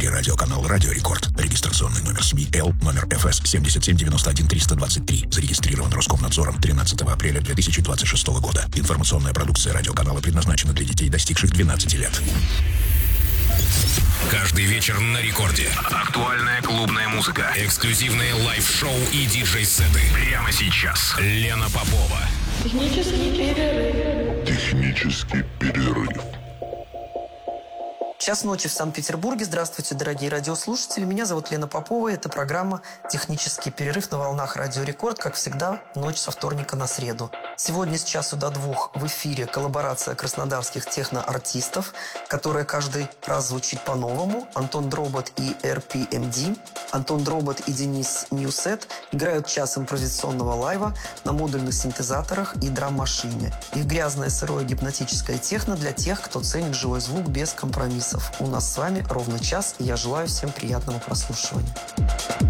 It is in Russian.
эфире радиоканал «Радио Рекорд». Регистрационный номер СМИ Л, номер ФС 7791-323. Зарегистрирован Роскомнадзором 13 апреля 2026 года. Информационная продукция радиоканала предназначена для детей, достигших 12 лет. Каждый вечер на рекорде. Актуальная клубная музыка, эксклюзивные лайв-шоу и диджей-сеты. Прямо сейчас. Лена Попова. Технический перерыв. Технический перерыв. Час ночи в Санкт-Петербурге. Здравствуйте, дорогие радиослушатели. Меня зовут Лена Попова. Это программа «Технический перерыв» на волнах Радио Рекорд. Как всегда, ночь со вторника на среду. Сегодня с часу до 2 в эфире коллаборация краснодарских техно-артистов, которая каждый раз звучит по-новому. Антон Дробот и RPMD. Антон Дробот и Денис Ньюсет играют час импровизационного лайва на модульных синтезаторах и драм-машине. Их грязное, сырое, гипнотическое техно для тех, кто ценит живой звук без компромиссов. У нас с вами ровно час, и я желаю всем приятного прослушивания.